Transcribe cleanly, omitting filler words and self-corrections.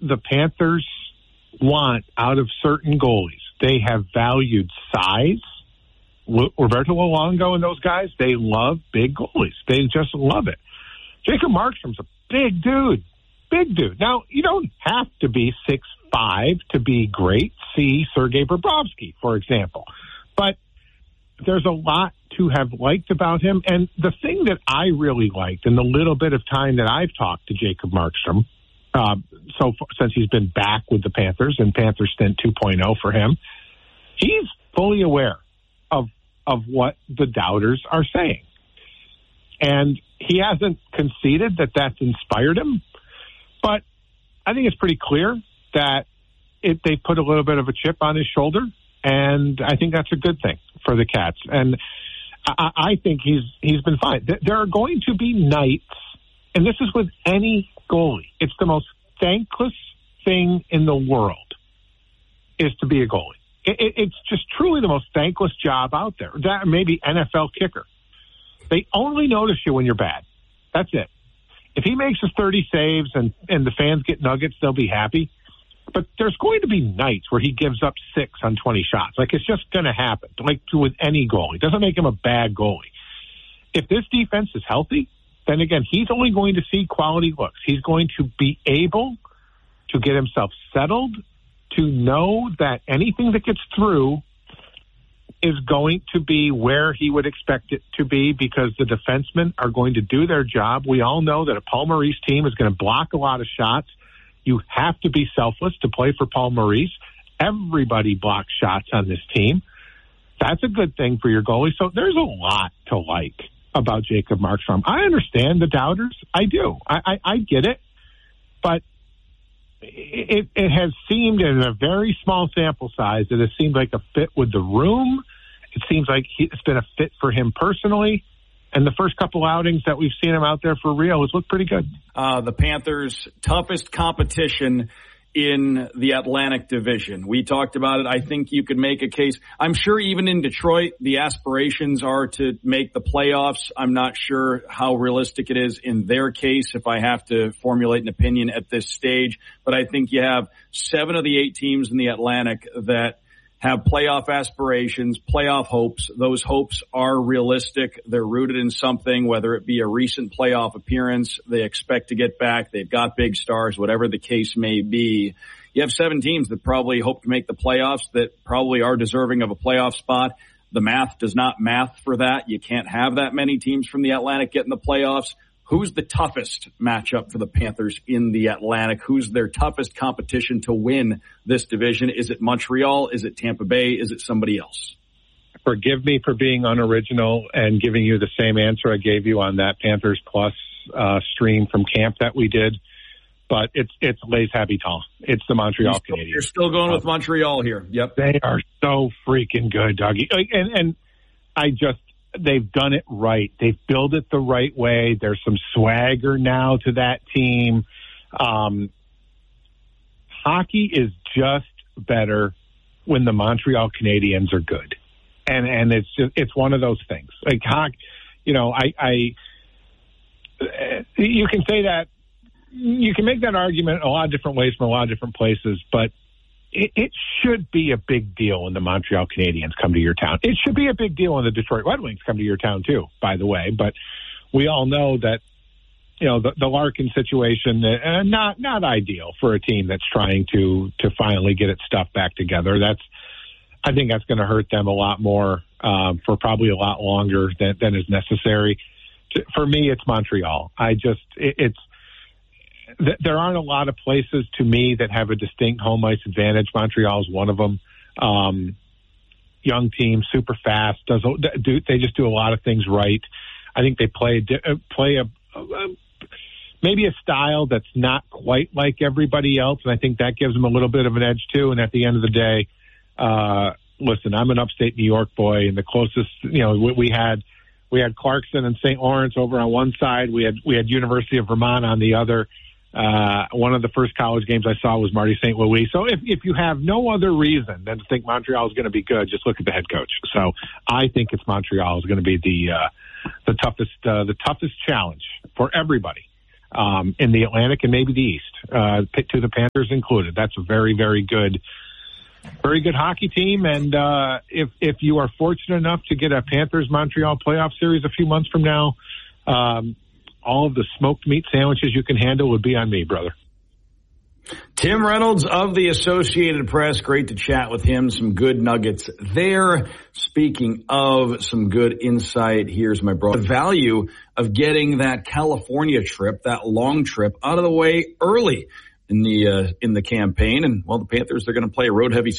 the Panthers want out of certain goalies. They have valued size. Roberto Luongo and those guys, they love big goalies. They just love it. Jacob Markstrom's a big dude. Big dude. Now, you don't have to be 6'5" to be great. See Sergei Bobrovsky, for example. But there's a lot to have liked about him. And the thing that I really liked in the little bit of time that I've talked to Jacob Markstrom, since he's been back with the Panthers and Panther stint 2.0 for him, he's fully aware of what the doubters are saying. And he hasn't conceded that that's inspired him. But I think it's pretty clear that they put a little bit of a chip on his shoulder, and I think that's a good thing for the Cats. And I think he's been fine. There are going to be nights, and this is with any goalie. It's the most thankless thing in the world is to be a goalie. It's just truly the most thankless job out there. That maybe NFL kicker. They only notice you when you're bad. That's it. If he makes his 30 saves and the fans get nuggets, they'll be happy. But there's going to be nights where he gives up 6 on 20 shots. Like, it's just going to happen, like with any goalie. It doesn't make him a bad goalie. If this defense is healthy, then again, he's only going to see quality looks. He's going to be able to get himself settled, to know that anything that gets through is going to be where he would expect it to be because the defensemen are going to do their job. We all know that a Paul Maurice team is going to block a lot of shots. You have to be selfless to play for Paul Maurice. Everybody blocks shots on this team. That's a good thing for your goalie. So there's a lot to like about Jacob Markstrom. I understand the doubters. I do. I get it. But it has seemed in a very small sample size that it seemed like a fit with the room. It seems like it's been a fit for him personally. And the first couple outings that we've seen him out there for real has looked pretty good. The Panthers' toughest competition in the Atlantic Division. We talked about it. I think you could make a case. I'm sure even in Detroit, the aspirations are to make the playoffs. I'm not sure how realistic it is in their case if I have to formulate an opinion at this stage. But I think you have 7 of the 8 teams in the Atlantic that have playoff aspirations, playoff hopes. Those hopes are realistic. They're rooted in something, whether it be a recent playoff appearance, they expect to get back, they've got big stars, whatever the case may be. You have 7 teams that probably hope to make the playoffs, that probably are deserving of a playoff spot. The math does not math for that. You can't have that many teams from the Atlantic get in the playoffs. Who's the toughest matchup for the Panthers in the Atlantic? Who's their toughest competition to win this division? Is it Montreal? Is it Tampa Bay? Is it somebody else? Forgive me for being unoriginal and giving you the same answer I gave you on that Panthers Plus stream from camp that we did, but it's Les Habitants. It's the Montreal Canadiens. You're still going with Montreal here. Yep. They are so freaking good, Dougie. And they've done it right. They've built it the right way. There's some swagger now to that team. Hockey is just better when the Montreal Canadiens are good. And it's one of those things. Like hockey, you can say that, you can make that argument a lot of different ways from a lot of different places, but it should be a big deal when the Montreal Canadiens come to your town. It should be a big deal when the Detroit Red Wings come to your town too, by the way. But we all know that, the Larkin situation, not ideal for a team that's trying to finally get its stuff back together. I think that's going to hurt them a lot more for probably a lot longer than is necessary. For me, it's Montreal. There aren't a lot of places to me that have a distinct home ice advantage. Montreal is one of them. Young team, super fast. They just do a lot of things right. I think they play maybe a style that's not quite like everybody else, and I think that gives them a little bit of an edge too. And at the end of the day, listen, I'm an upstate New York boy, and the closest, we had Clarkson and St. Lawrence over on one side. We had University of Vermont on the other. One of the first college games I saw was Marty St. Louis. So if you have no other reason than to think Montreal is going to be good, just look at the head coach. So I think it's Montreal is going to be the toughest challenge for everybody. in the Atlantic and maybe the East, to the Panthers included. That's a very, very good hockey team. And if you are fortunate enough to get a Panthers-Montreal playoff series a few months from now, all of the smoked meat sandwiches you can handle would be on me, brother. Tim Reynolds of the Associated Press. Great to chat with him. Some good nuggets there. Speaking of some good insight, here's my brother. The value of getting that California trip, that long trip, out of the way early in the campaign. And, well, the Panthers, they're going to play a road-heavy